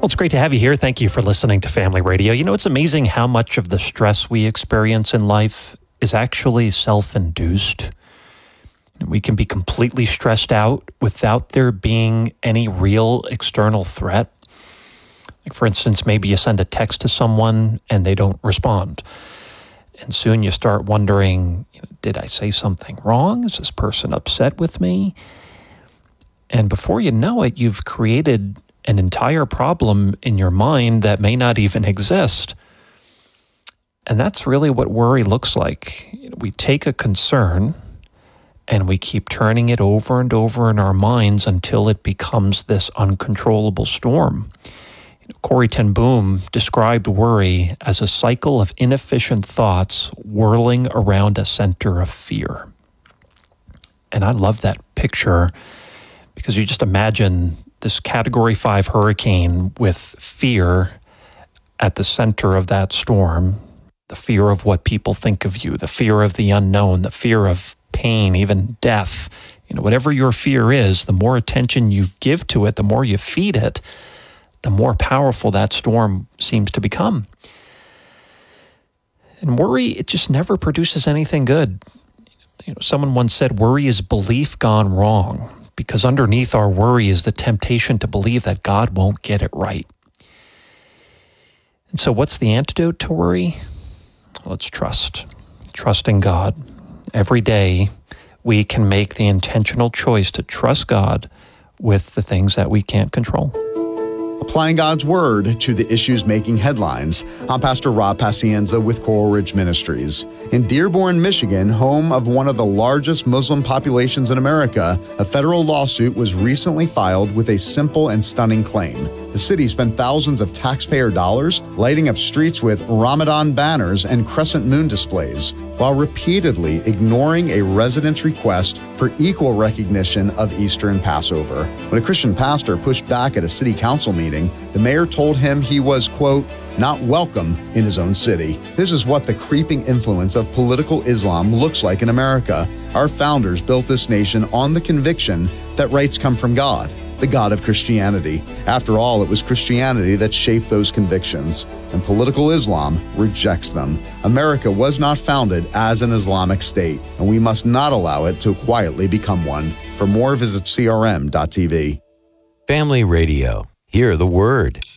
Well, it's great to have you here. Thank you for listening to Family Radio. You know, it's amazing how much of the stress we experience in life is actually self-induced. We can be completely stressed out without there being any real external threat. Like, for instance, maybe you send a text to someone and they don't respond. And soon you start wondering, did I say something wrong? Is this person upset with me? And before you know it, you've created an entire problem in your mind that may not even exist. And that's really what worry looks like. We take a concern and we keep turning it over and over in our minds until it becomes this uncontrollable storm. Corrie ten Boom described worry as a cycle of inefficient thoughts whirling around a center of fear. And I love that picture because you just imagine this Category 5 hurricane with fear at the center of that storm, the fear of what people think of you, the fear of the unknown, the fear of pain, even death. Whatever your fear is, the more attention you give to it, the more you feed it, the more powerful that storm seems to become. And worry, it just never produces anything good. Someone once said, worry is belief gone wrong, because underneath our worry is the temptation to believe that God won't get it right. And so what's the antidote to worry? Well, it's trust. Trust in God. Every day, we can make the intentional choice to trust God with the things that we can't control. Applying God's Word to the issues making headlines. I'm Pastor Rob Pacienza with Coral Ridge Ministries. In Dearborn, Michigan, home of one of the largest Muslim populations in America, a federal lawsuit was recently filed with a simple and stunning claim. The city spent thousands of taxpayer dollars lighting up streets with Ramadan banners and crescent moon displays, while repeatedly ignoring a resident's request for equal recognition of Easter and Passover. When a Christian pastor pushed back at a city council meeting, the mayor told him he was, quote, not welcome in his own city. This is what the creeping influence of political Islam looks like in America. Our founders built this nation on the conviction that rights come from God, the God of Christianity. After all, it was Christianity that shaped those convictions, and political Islam rejects them. America was not founded as an Islamic state, and we must not allow it to quietly become one. For more, visit crm.tv. Family Radio. Hear the word.